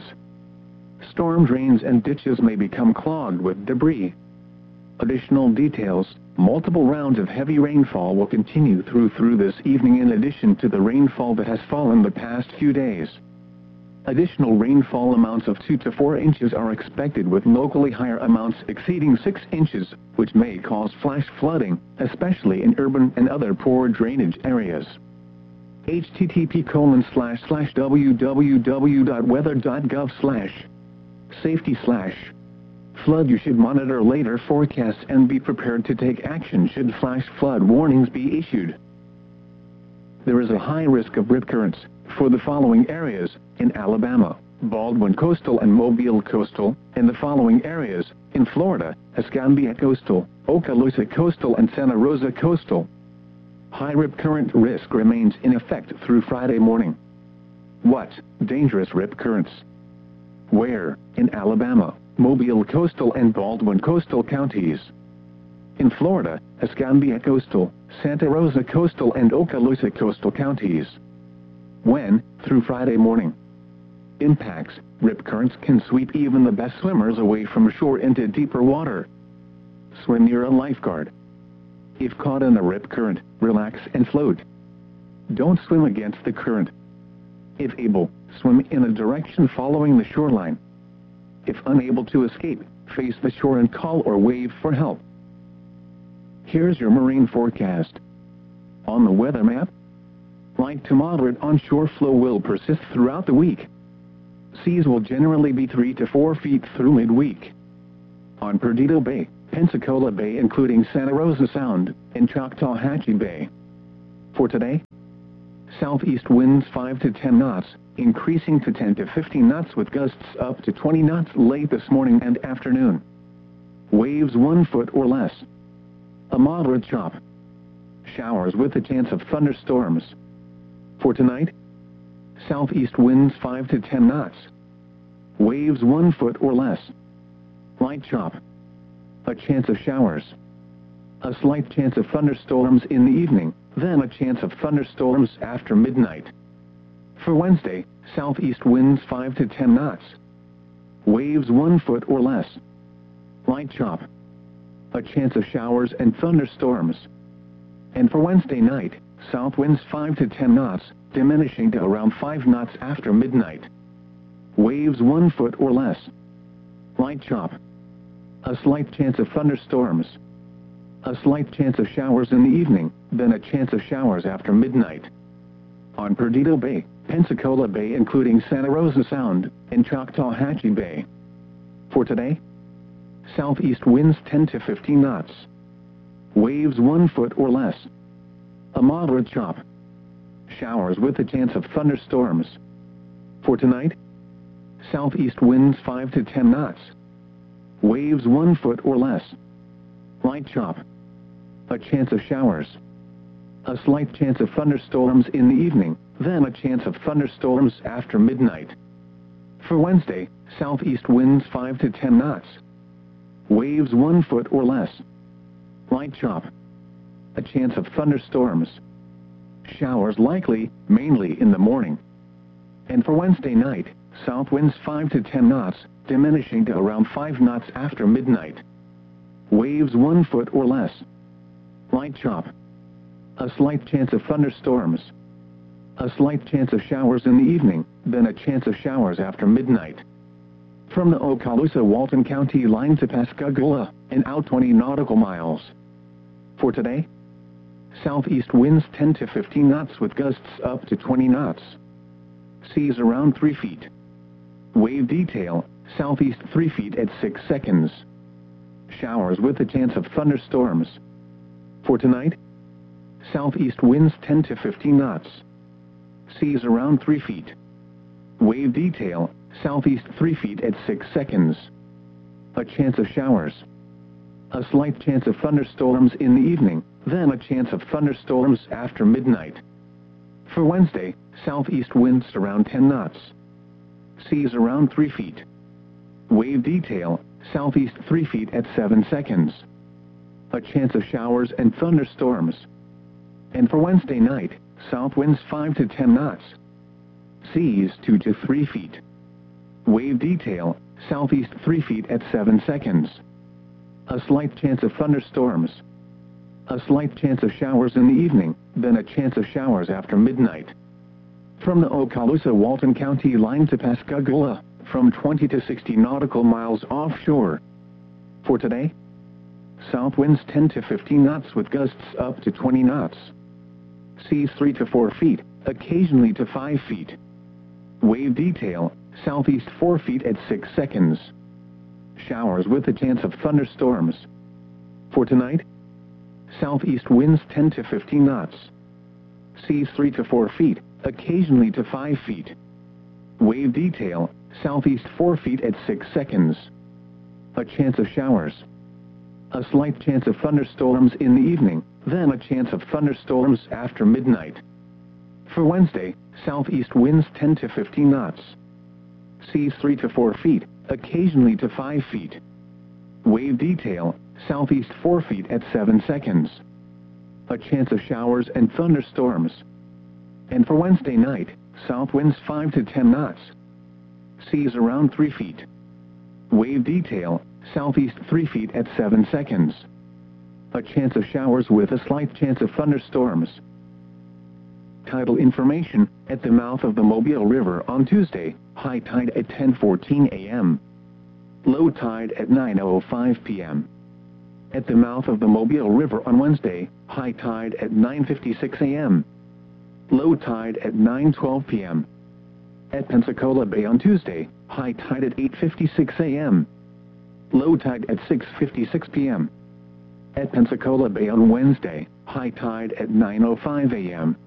Storm drains and ditches may become clogged with debris. Additional details: multiple rounds of heavy rainfall will continue through through this evening in addition to the rainfall that has fallen the past few days. Additional rainfall amounts of two to four inches are expected, with locally higher amounts exceeding six inches, which may cause flash flooding, especially in urban and other poor drainage areas. H T T P colon slash slash w w w dot weather dot gov slash safety slash flood. You should monitor later forecasts and be prepared to take action should flash flood warnings be issued. There is a high risk of rip currents for the following areas in Alabama: Baldwin Coastal and Mobile Coastal, and the following areas in Florida: Escambia Coastal, Okaloosa Coastal and Santa Rosa Coastal. High rip current risk remains in effect through Friday morning. What? Dangerous rip currents. Where? In Alabama, Mobile Coastal and Baldwin Coastal counties. In Florida: Escambia Coastal, Santa Rosa Coastal and Okaloosa Coastal counties. When? Through Friday morning. Impacts: rip currents can sweep even the best swimmers away from shore into deeper water. Swim near a lifeguard. If caught in a rip current, relax and float. Don't swim against the current. If able, swim in a direction following the shoreline. If unable to escape, face the shore and call or wave for help. Here's your marine forecast. On the weather map, light to moderate onshore flow will persist throughout the week. Seas will generally be three to four feet through midweek. On Perdido Bay, Pensacola Bay including Santa Rosa Sound, and Choctawhatchee Bay. For today, southeast winds five to ten knots, increasing to ten to fifteen knots with gusts up to twenty knots late this morning and afternoon. Waves one foot or less. A moderate chop. Showers with a chance of thunderstorms. For tonight, southeast winds five to ten knots. Waves one foot or less. Light chop. A chance of showers. A slight chance of thunderstorms in the evening, then a chance of thunderstorms after midnight. For Wednesday, southeast winds five to ten knots. Waves one foot or less. Light chop. A chance of showers and thunderstorms. And for Wednesday night, south winds five to ten knots, diminishing to around five knots after midnight. Waves one foot or less. Light chop. A slight chance of thunderstorms. A slight chance of showers in the evening, then a chance of showers after midnight. On Perdido Bay, Pensacola Bay including Santa Rosa Sound, and Choctawhatchee Bay. For today, southeast winds ten to fifteen knots. Waves one foot or less. A moderate chop. Showers with a chance of thunderstorms. For tonight, southeast winds five to ten knots. Waves one foot or less. Light chop. A chance of showers. A slight chance of thunderstorms in the evening, then a chance of thunderstorms after midnight. For Wednesday, southeast winds five to ten knots. Waves one foot or less. Light chop. A chance of thunderstorms. Showers likely, mainly in the morning. And for Wednesday night, south winds five to ten knots, diminishing to around five knots after midnight. Waves one foot or less. Light chop. A slight chance of thunderstorms. A slight chance of showers in the evening, then a chance of showers after midnight. From the Okaloosa-Walton County line to Pascagoula, and out twenty nautical miles. For today, southeast winds ten to fifteen knots with gusts up to twenty knots. Seas around three feet. Wave detail, southeast three feet at six seconds. Showers with a chance of thunderstorms. For tonight, southeast winds ten to fifteen knots. Seas around three feet. Wave detail, southeast three feet at six seconds. A chance of showers. A slight chance of thunderstorms in the evening, then a chance of thunderstorms after midnight. For Wednesday, southeast winds around ten knots. Seas around three feet. Wave detail, southeast three feet at seven seconds. A chance of showers and thunderstorms. And for Wednesday night, south winds five to ten knots. Seas two to three feet. Wave detail, southeast three feet at seven seconds. A slight chance of thunderstorms. A slight chance of showers in the evening, then a chance of showers after midnight. From the Okaloosa-Walton County line to Pascagoula, from twenty to sixty nautical miles offshore. For today, south winds ten to fifteen knots with gusts up to twenty knots. Seas three to four feet, occasionally to five feet. Wave detail, southeast four feet at six seconds. Showers with a chance of thunderstorms. For tonight, southeast winds ten to fifteen knots. Seas three to four feet, occasionally to five feet. Wave detail, southeast four feet at six seconds. A chance of showers. A slight chance of thunderstorms in the evening, then a chance of thunderstorms after midnight. For Wednesday, southeast winds ten to fifteen knots. Seas three to four feet, occasionally to five feet. Wave detail, southeast four feet at seven seconds. A chance of showers and thunderstorms. And for Wednesday night, south winds five to ten knots. Seas around three feet. Wave detail, southeast three feet at seven seconds. A chance of showers with a slight chance of thunderstorms. Tidal information, at the mouth of the Mobile River on Tuesday, high tide at ten fourteen a m Low tide at nine oh five p m At the mouth of the Mobile River on Wednesday, high tide at nine fifty-six a m Low tide at nine twelve p m At Pensacola Bay on Tuesday, high tide at eight fifty-six a m Low tide at six fifty-six p m At Pensacola Bay on Wednesday, high tide at nine oh five a m